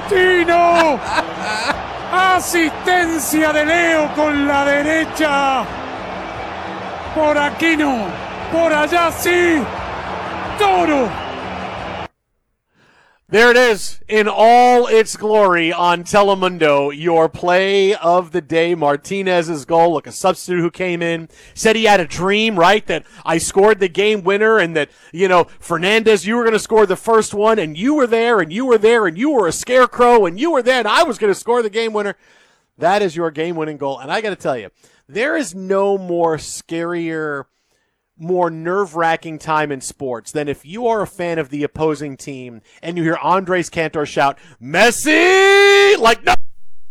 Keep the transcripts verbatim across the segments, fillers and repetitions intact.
Tino. Asistencia de Leo con la derecha. Por aquí no. Por allá sí. Toro. There it is in all its glory on Telemundo. Your play of the day, Martinez's goal. Look, a substitute who came in, said he had a dream, right, that I scored the game winner and that, you know, Fernandez, you were going to score the first one and you were there and you were there and you were a scarecrow and you were there and I was going to score the game winner. That is your game-winning goal. And I got to tell you, there is no more scarier, more nerve-wracking time in sports than if you are a fan of the opposing team and you hear Andres Cantor shout, Messi! Like, no!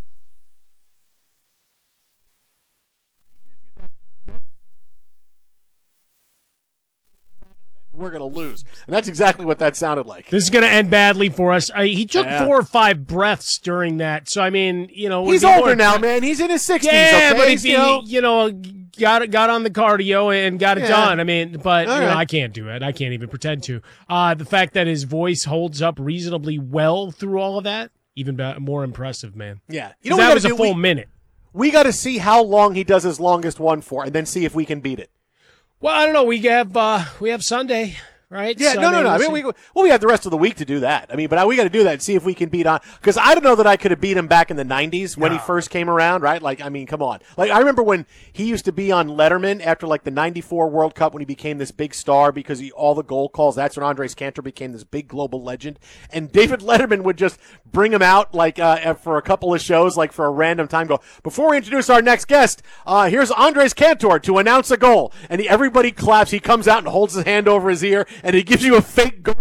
We're going to lose. And that's exactly what that sounded like. This is going to end badly for us. Uh, he took Yeah. four or five breaths during that. So, I mean, you know. He's older now, man. He's in his sixties, Yeah, okay? but if he, you know, you know, got, got on the cardio and got it Yeah. done. I mean, but All you know, right. I can't do it. I can't even pretend to. Uh, the fact that his voice holds up reasonably well through all of that, even be- more impressive, man. yeah. You You know that what we was a gotta full do? We, minute. we got to see how long he does his longest one for and then see if we can beat it. Well, I don't know. We have uh, we have Sunday, right? Yeah, So, no, no, no. I we'll mean, see. we well, we have the rest of the week to do that. I mean, but we got to do that and see if we can beat on. Because I don't know that I could have beat him back in the nineties when he No. first came around, right? Like, I mean, come on. Like, I remember when he used to be on Letterman after like the ninety-four World Cup when he became this big star because he all the goal calls. That's when Andres Cantor became this big global legend. And David Letterman would just bring him out like uh, for a couple of shows, like for a random time. Go before we introduce our next guest. Uh, here's Andres Cantor to announce a goal, and he, everybody claps. He comes out and holds his hand over his ear, and he gives you a fake goal.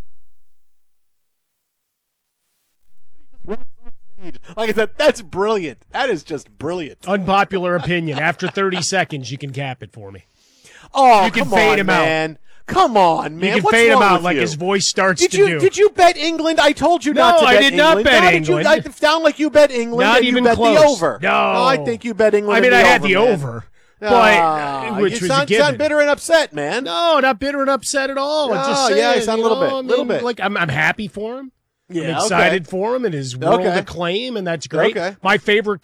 Like I said, that's brilliant. That is just brilliant. Unpopular opinion. After thirty seconds, you can cap it for me. Oh, You can come fade on, him out. man. Come on, man. You can What's fade him wrong out with like you? his voice starts Did to you do. did you bet England? I told you not No, to I bet did not England. bet No, did you- England. I sound like you bet England. Not and even you bet close. the over. No. I think you bet England. I mean, and I the had over, the man. over, but Ah, which you was sound, a given. sound bitter and upset, man. No, not bitter and upset at all. I'm just Oh, saying, yeah, you sound a little know, bit, I mean, little bit. Like I'm, I'm happy for him. Yeah, I'm okay. excited for him and his world Okay. acclaim, and that's great. Okay. My favorite